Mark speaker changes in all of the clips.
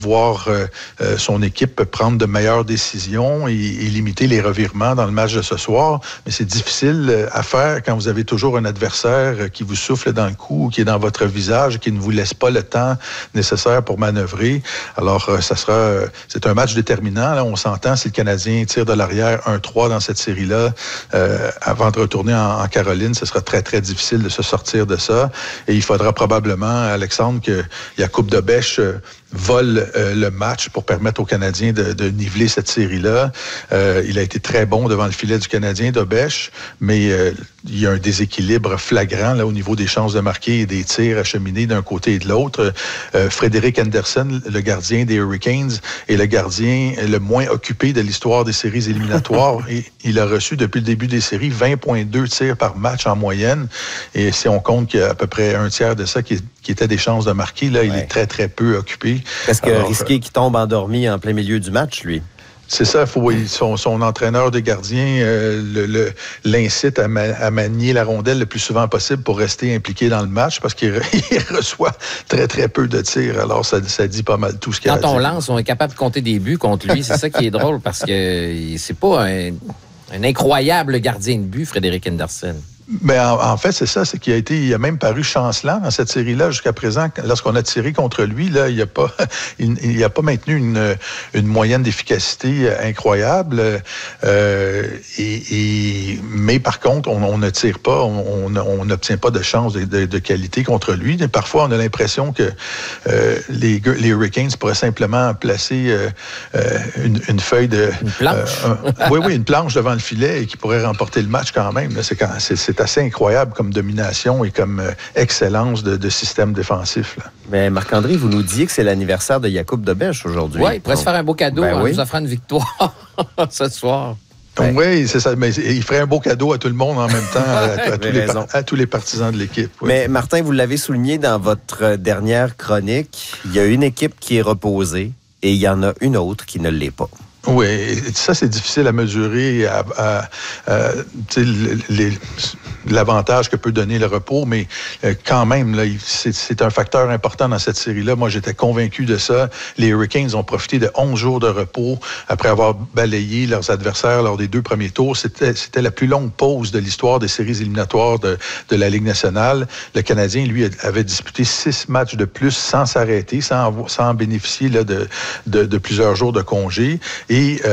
Speaker 1: voir son équipe prendre de meilleures décisions et limiter les revirements dans le match de ce soir. Mais c'est difficile à faire quand vous avez toujours un adversaire qui vous souffle dans le cou, qui est dans votre visage, qui ne vous laisse pas le temps nécessaire pour manœuvrer. Alors, c'est un match déterminant. Là, on s'entend, si le Canadien tire de l'arrière 1-3 dans cette série-là, avant de retourner en Caroline, ce sera très, très difficile de se sortir de ça. Et il faudra probablement, Alexandre, que Jakub Dobeš vole le match pour permettre aux Canadiens de niveler cette série-là. Il a été très bon devant le filet du Canadien, Dobeš, mais il y a un déséquilibre flagrant là, au niveau des chances de marquer et des tirs acheminés d'un côté et de l'autre. Frederik Andersen, le gardien des Hurricanes, est le gardien le moins occupé de l'histoire des séries éliminatoires. Et il a reçu depuis le début des séries 20,2 tirs par match en moyenne. Et si on compte qu'il y a à peu près un tiers de ça qui était des chances de marquer, là, il est très, très peu occupé.
Speaker 2: Est-ce que risqué qu'il tombe endormi en plein milieu du match, lui?
Speaker 1: C'est ça, son entraîneur de gardien l'incite à manier la rondelle le plus souvent possible pour rester impliqué dans le match parce qu'il reçoit très, très peu de tirs. Alors, ça dit pas mal tout ce qu'il y a à dire.
Speaker 3: Quand on lance, on est capable de compter des buts contre lui. C'est ça qui est drôle parce que c'est pas un incroyable gardien de but, Frederik Andersen.
Speaker 1: Mais en fait, c'est ça, c'est qu'il a même paru chancelant dans cette série-là jusqu'à présent. Lorsqu'on a tiré contre lui, là, il a pas maintenu une moyenne d'efficacité incroyable. Mais par contre, on ne tire pas, on n'obtient pas de chance de qualité contre lui. Et parfois, on a l'impression que les Hurricanes pourraient simplement placer une feuille de...
Speaker 3: Une planche.
Speaker 1: Oui, une planche devant le filet et qui pourrait remporter le match quand même. Là, c'est assez incroyable comme domination et comme excellence de système défensif. Là.
Speaker 2: Mais Marc-André, vous nous disiez que c'est l'anniversaire de Jakub Dobeš aujourd'hui.
Speaker 3: Oui, il pourrait se faire un beau cadeau en nous offrant une victoire ce soir.
Speaker 1: Ouais. Oui, c'est ça. Mais il ferait un beau cadeau à tout le monde en même temps, à tous les partisans de l'équipe. Oui.
Speaker 2: Mais Martin, vous l'avez souligné dans votre dernière chronique, il y a une équipe qui est reposée et il y en a une autre qui ne l'est pas.
Speaker 1: Oui, ça, c'est difficile à mesurer, l'avantage que peut donner le repos, mais quand même, là, c'est un facteur important dans cette série-là. Moi, j'étais convaincu de ça. Les Hurricanes ont profité de 11 jours de repos après avoir balayé leurs adversaires lors des 2 premiers tours. C'était la plus longue pause de l'histoire des séries éliminatoires de la Ligue nationale. Le Canadien, lui, avait disputé 6 matchs de plus sans s'arrêter, sans bénéficier là, de plusieurs jours de congé. Et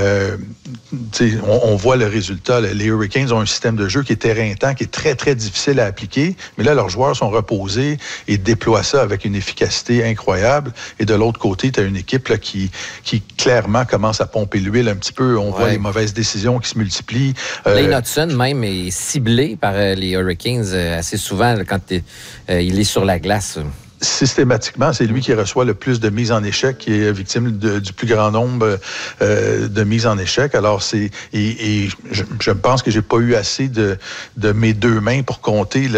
Speaker 1: on voit le résultat. Les Hurricanes ont un système de jeu qui est éreintant, qui est très, très difficile à appliquer. Mais là, leurs joueurs sont reposés et déploient ça avec une efficacité incroyable. Et de l'autre côté, tu as une équipe là, qui clairement commence à pomper l'huile un petit peu. On voit les mauvaises décisions qui se multiplient.
Speaker 3: Lane Hudson, même, est ciblé par les Hurricanes assez souvent là, quand il est sur la glace.
Speaker 1: Systématiquement, c'est lui qui reçoit le plus de mises en échec, qui est victime du plus grand nombre de mises en échec. Alors, je pense que j'ai pas eu assez de mes 2 mains pour compter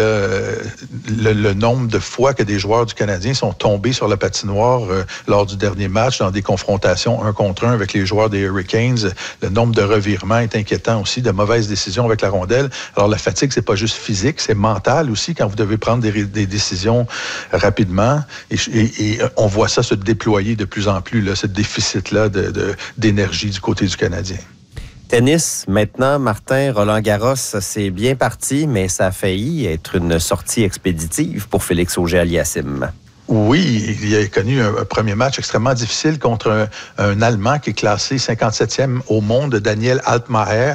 Speaker 1: le nombre de fois que des joueurs du Canadien sont tombés sur la patinoire lors du dernier match dans des confrontations 1 contre 1 avec les joueurs des Hurricanes. Le nombre de revirements est inquiétant aussi, de mauvaises décisions avec la rondelle. Alors, la fatigue, c'est pas juste physique, c'est mental aussi quand vous devez prendre des décisions rapidement. Et on voit ça se déployer de plus en plus, là, ce déficit-là d'énergie du côté du Canadien.
Speaker 2: Tennis, maintenant, Martin, Roland-Garros, c'est bien parti, mais ça a failli être une sortie expéditive pour Félix Auger-Aliassime.
Speaker 1: Oui, il a connu un premier match extrêmement difficile contre un Allemand qui est classé 57e au monde, Daniel Altmaier.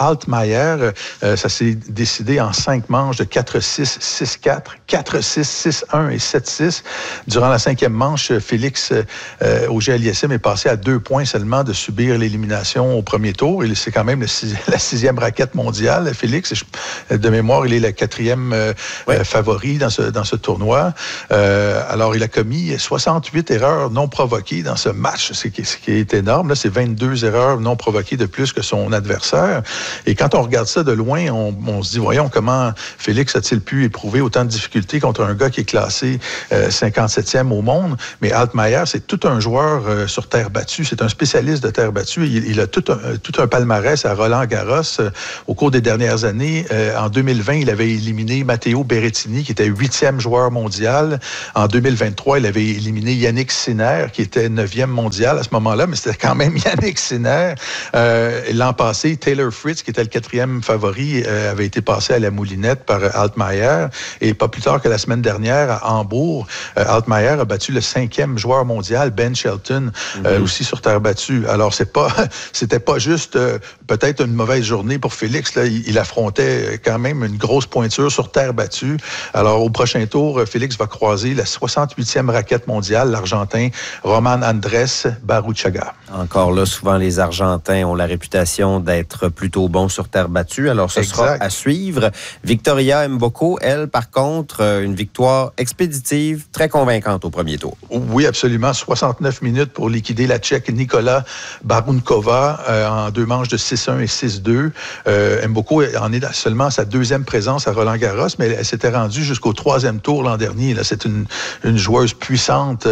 Speaker 1: Ça s'est décidé en 5 manches de 4-6, 6-4, 4-6, 6-1 et 7-6. Durant la 5e manche, Félix Auger-Aliassime est passé à 2 points seulement de subir l'élimination au premier tour. C'est quand même la 6e raquette mondiale, Félix. De mémoire, il est la 4e favori dans ce tournoi. Alors, il a commis 68 erreurs non provoquées dans ce match, ce qui est énorme. Là, c'est 22 erreurs non provoquées de plus que son adversaire. Et quand on regarde ça de loin, on se dit, voyons, comment Félix a-t-il pu éprouver autant de difficultés contre un gars qui est classé 57e au monde? Mais Altmaier, c'est tout un joueur sur terre battue. C'est un spécialiste de terre battue. Il a tout un palmarès à Roland-Garros. Au cours des dernières années, en 2020, il avait éliminé Matteo Berrettini, qui était 8e joueur mondial. En 2021, 2023, il avait éliminé Yannick Sinner, qui était 9e mondial à ce moment-là, mais c'était quand même Yannick Sinner. L'an passé, Taylor Fritz, qui était le 4e favori, avait été passé à la moulinette par Altmaier. Et pas plus tard que la semaine dernière, à Hambourg, Altmaier a battu le 5e joueur mondial, Ben Shelton, aussi sur terre battue. Alors, c'était pas juste peut-être une mauvaise journée pour Félix. Là, il affrontait quand même une grosse pointure sur terre battue. Alors, au prochain tour, Félix va croiser la 68e raquette mondiale, l'Argentin Roman Andrés Baruchaga.
Speaker 2: Encore là, souvent, les Argentins ont la réputation d'être plutôt bons sur terre battue. Alors, ce sera à suivre. Victoria Mboko, elle, par contre, une victoire expéditive, très convaincante au premier tour.
Speaker 1: Oui, absolument. 69 minutes pour liquider la Tchèque Nikola Barunkova en 2 manches de 6-1 et 6-2. Mboko en est seulement à sa 2e présence à Roland-Garros, mais elle s'était rendue jusqu'au 3e tour l'an dernier. Là, c'est une joueuse puissante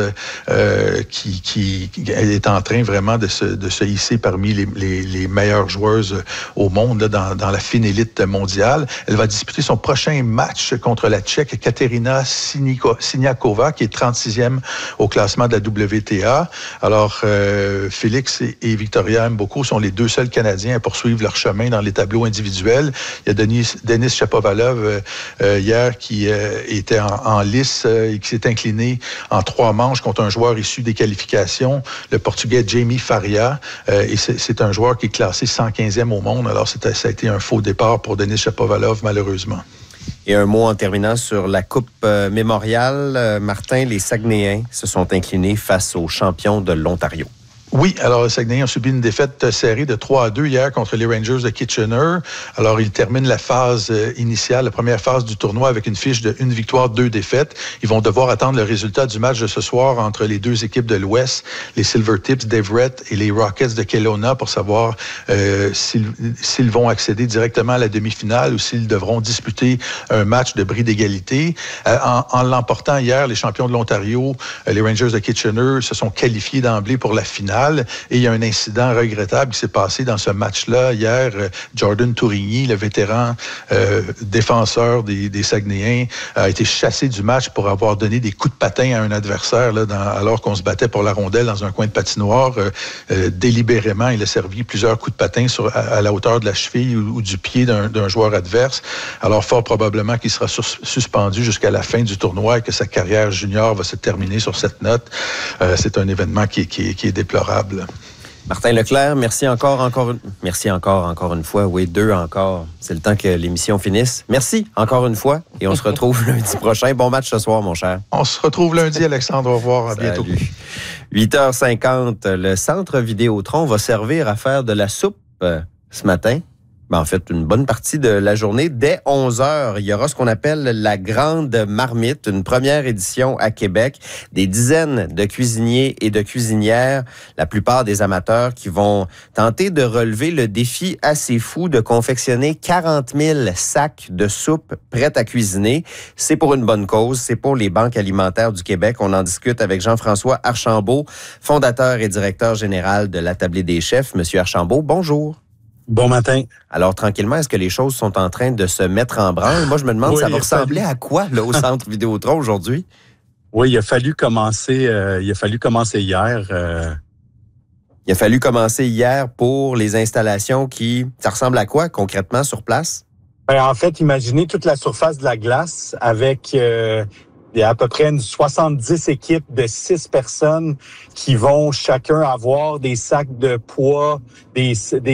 Speaker 1: qui est en train vraiment de se hisser parmi les meilleures joueuses au monde là, dans la fine élite mondiale. Elle va disputer son prochain match contre la Tchèque Katerina Siniakova, qui est 36e au classement de la WTA. Alors, Félix et Victoria Mboko sont les 2 seuls Canadiens à poursuivre leur chemin dans les tableaux individuels. Il y a Denis Shapovalov hier qui était en lice et qui s'est incliné en 3 manches contre un joueur issu des qualifications, le Portugais Jamie Faria. Et c'est un joueur qui est classé 115e au monde. Alors, ça a été un faux départ pour Denis Shapovalov, malheureusement.
Speaker 2: Et un mot en terminant sur la Coupe Mémorial. Martin, les Saguenayens se sont inclinés face aux champions de l'Ontario.
Speaker 1: Oui, alors le Saguenay a subi une défaite serrée de 3-2 hier contre les Rangers de Kitchener. Alors, ils terminent la phase initiale, la première phase du tournoi avec une fiche de 1 victoire, 2 défaites. Ils vont devoir attendre le résultat du match de ce soir entre les 2 équipes de l'Ouest, les Silvertips d'Everett et les Rockets de Kelowna, pour savoir s'ils vont accéder directement à la demi-finale ou s'ils devront disputer un match de bris d'égalité. En l'emportant hier, les champions de l'Ontario, les Rangers de Kitchener, se sont qualifiés d'emblée pour la finale. Et il y a un incident regrettable qui s'est passé dans ce match-là. Hier, Jordan Tourigny, le vétéran défenseur des Saguenayens, a été chassé du match pour avoir donné des coups de patin à un adversaire là, alors qu'on se battait pour la rondelle dans un coin de patinoire. Délibérément, il a servi plusieurs coups de patin à la hauteur de la cheville ou du pied d'un joueur adverse. Alors, fort probablement qu'il sera suspendu jusqu'à la fin du tournoi et que sa carrière junior va se terminer sur cette note. C'est un événement qui est déplorable.
Speaker 2: Martin Leclerc, merci encore une fois. Oui, 2 encore. C'est le temps que l'émission finisse. Merci encore une fois et on se retrouve lundi prochain. Bon match ce soir, mon cher.
Speaker 1: On se retrouve lundi, Alexandre. Au revoir. À bientôt.
Speaker 2: 8h50, le Centre Vidéotron va servir à faire de la soupe ce matin. En fait, une bonne partie de la journée. Dès 11h, il y aura ce qu'on appelle la Grande Marmite, une première édition à Québec. Des dizaines de cuisiniers et de cuisinières, la plupart des amateurs, qui vont tenter de relever le défi assez fou de confectionner 40 000 sacs de soupe prêts à cuisiner. C'est pour une bonne cause, c'est pour les banques alimentaires du Québec. On en discute avec Jean-François Archambault, fondateur et directeur général de l'Attablée des chefs. Monsieur Archambault, bonjour.
Speaker 4: Bon matin.
Speaker 2: Alors, tranquillement, est-ce que les choses sont en train de se mettre en branle? Moi, je me demande, ça va ressembler à quoi, là, au Centre Vidéotron aujourd'hui?
Speaker 4: Oui, il a fallu commencer hier.
Speaker 2: Il a fallu commencer hier pour les installations ça ressemble à quoi, concrètement, sur place?
Speaker 4: En fait, imaginez toute la surface de la glace avec... il y a à peu près 70 équipes de 6 personnes qui vont chacun avoir des sacs de pois, des sacs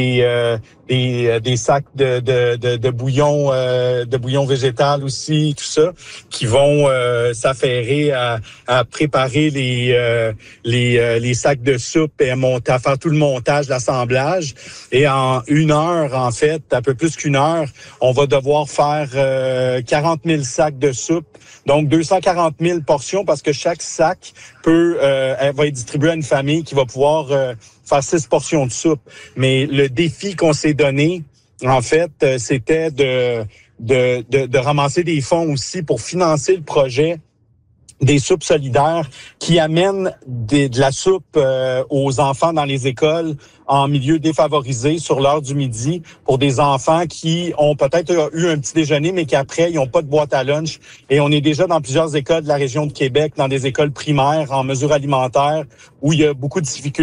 Speaker 4: de bouillon végétal aussi, tout ça, qui vont s'affairer à préparer les sacs de soupe et à faire tout le montage, l'assemblage. Et en 1 heure, en fait, un peu plus qu'1 heure, on va devoir faire 40 000 sacs de soupe. Donc, 240 000 portions parce que chaque sac va être distribué à une famille qui va pouvoir faire 6 portions de soupe. Mais le défi qu'on s'est donné, en fait, c'était de ramasser des fonds aussi pour financer le projet des soupes solidaires qui amènent de la soupe aux enfants dans les écoles en milieu défavorisé sur l'heure du midi pour des enfants qui ont peut-être eu un petit déjeuner, mais qu'après, ils n'ont pas de boîte à lunch. Et on est déjà dans plusieurs écoles de la région de Québec, dans des écoles primaires en mesure alimentaire, où il y a beaucoup de difficultés